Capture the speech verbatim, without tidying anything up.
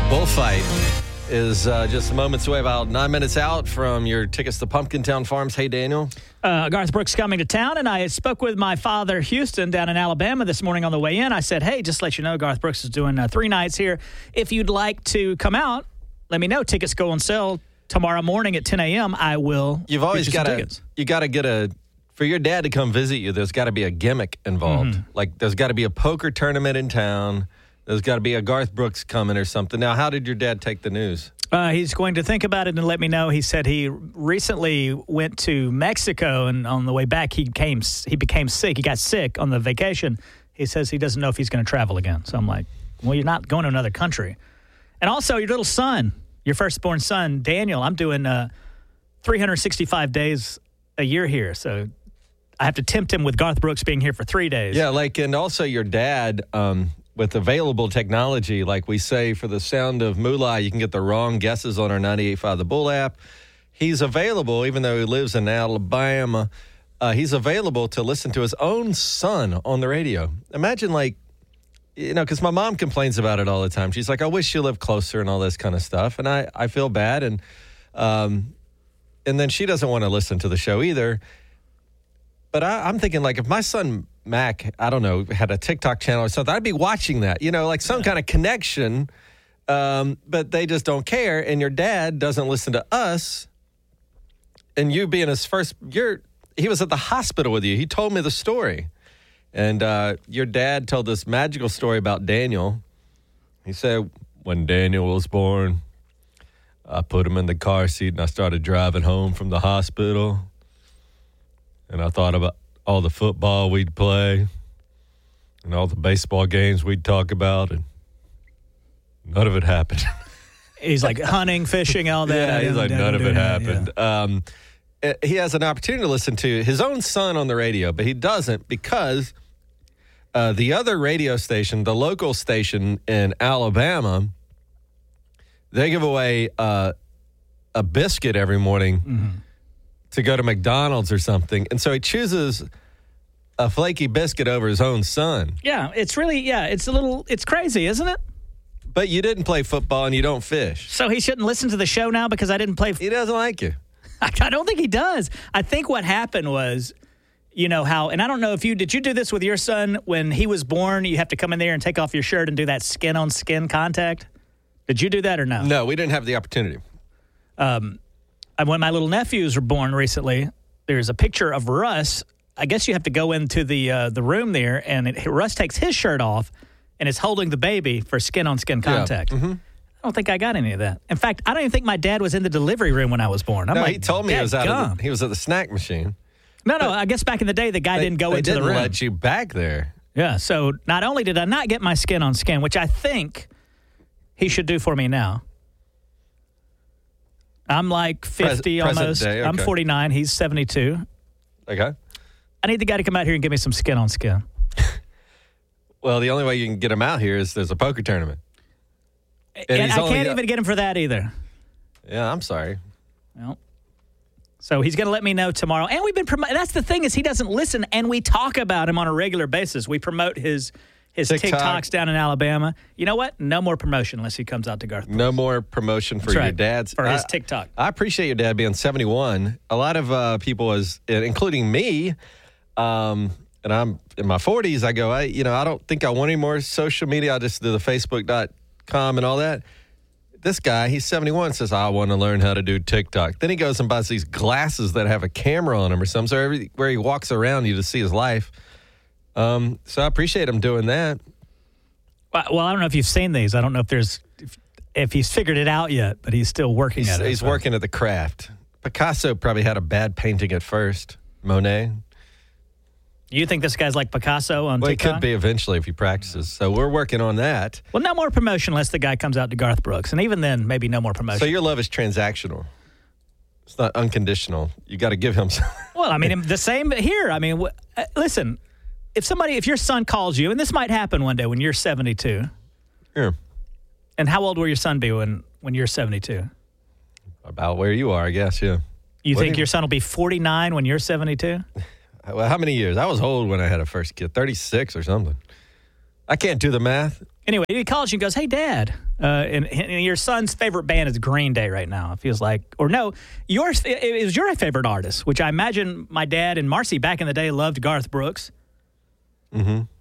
Bullfight is uh, just moments away, about nine minutes out from your tickets to Pumpkin Town Farms. Hey, Daniel. Uh, Garth Brooks coming to town, and I spoke with my father, Houston, down in Alabama this morning on the way in. I said, hey, just to let you know, Garth Brooks is doing uh, three nights here. If you'd like to come out, let me know. Tickets go on sale tomorrow morning at ten a.m. I will. You've always got to, you got to get a, for your dad to come visit you, there's got to be a gimmick involved. Mm-hmm. Like, there's got to be a poker tournament in town. There's got to be a Garth Brooks coming or something. Now, how did your dad take the news? Uh, he's going to think about it and let me know. He said he recently went to Mexico, and on the way back, he came. He became sick. He got sick on the vacation. He says he doesn't know if he's going to travel again. So I'm like, well, you're not going to another country. And also, your little son, your firstborn son, Daniel, I'm doing uh, three hundred sixty-five days a year here. So I have to tempt him with Garth Brooks being here for three days. Yeah, like, and also your dad, um, with available technology, like we say for the Sound of Moolah, you can get the wrong guesses on our ninety-eight point five The Bull app. He's available, even though he lives in Alabama, uh, he's available to listen to his own son on the radio. Imagine, like, you know, because my mom complains about it all the time. She's like, I wish you lived closer and all this kind of stuff. And I, I feel bad. And, um, and then she doesn't want to listen to the show either. But I, I'm thinking, like, if my son Mac, I don't know, had a TikTok channel or something, I'd be watching that, you know, like some yeah. kind of connection, um, but they just don't care. And your dad doesn't listen to us. And you being his first, you're, he was at the hospital with you. He told me the story. And uh, your dad told this magical story about Daniel. He said, when Daniel was born, I put him in the car seat and I started driving home from the hospital. And I thought about all the football we'd play and all the baseball games we'd talk about, and none of it happened. He's like hunting, fishing, all that. Yeah, he's like, none of it happened. Yeah. Um, he has an opportunity to listen to his own son on the radio, but he doesn't because uh, the other radio station, the local station in Alabama, they give away uh, a biscuit every morning. Mm-hmm. To go to McDonald's or something. And so he chooses a flaky biscuit over his own son. Yeah, it's really, yeah, it's a little, it's crazy, isn't it? But you didn't play football and you don't fish. So he shouldn't listen to the show now because I didn't play. F- he doesn't like you. I don't think he does. I think what happened was, you know how, and I don't know if you, did you do this with your son when he was born? You have to come in there and take off your shirt and do that skin on skin contact. Did you do that or no? No, we didn't have the opportunity. Um, When my little nephews were born recently, there's a picture of Russ. I guess you have to go into the uh, the room there, and it, Russ takes his shirt off and is holding the baby for skin-on-skin contact. Yeah. Mm-hmm. I don't think I got any of that. In fact, I don't even think my dad was in the delivery room when I was born. I'm no, like, he told me he was, out of the, he was at the snack machine. No, no, I guess back in the day, the guy they, didn't go they into didn't the room. They didn't let you back there. Yeah, so not only did I not get my skin-on-skin, which I think he should do for me now. I'm like fifty Pres- almost. Day, okay. I'm forty-nine. He's seventy-two. Okay. I need the guy to come out here and give me some skin on skin. Well, the only way you can get him out here is there's a poker tournament. And, and I can't got- even get him for that either. Yeah, I'm sorry. Well, so he's going to let me know tomorrow. And we've been promoting. That's the thing is he doesn't listen, and we talk about him on a regular basis. We promote his his TikTok. TikToks down in Alabama. You know what? No more promotion unless he comes out to Garth Brooks. No more promotion for That's your right. dad's. For his I, TikTok. I appreciate your dad being seventy-one. A lot of uh, people, as including me, um, and I'm in my forties, I go, I, you know, I don't think I want any more social media. I just do the Facebook dot com and all that. This guy, he's seventy-one, says, I want to learn how to do TikTok. Then he goes and buys these glasses that have a camera on them or something. So everywhere he walks around, you just see his life. Um, so I appreciate him doing that. Well, I don't know if you've seen these. I don't know if there's if, if he's figured it out yet, but he's still working he's, at it. He's so. working at the craft. Picasso probably had a bad painting at first. Monet. You think this guy's like Picasso on well, TikTok? Well, he could be eventually if he practices. So we're working on that. Well, no more promotion unless the guy comes out to Garth Brooks. And even then, maybe no more promotion. So your love is transactional. It's not unconditional. You got to give him something. Well, I mean, the same here. I mean, w- uh, listen, if somebody, if your son calls you, and this might happen one day when you're seventy-two. Yeah. And how old will your son be when, when you're seventy-two? About where you are, I guess, yeah. You what think you... your son will be forty-nine when you're seventy-two? Well, how many years? I was old when I had a first kid, thirty-six or something. I can't do the math. Anyway, he calls you and goes, "Hey, Dad," uh, and, and your son's favorite band is Green Day right now. It feels like, or no, yours is your favorite artist, which I imagine my dad and Marcy back in the day loved Garth Brooks. Mm-hmm.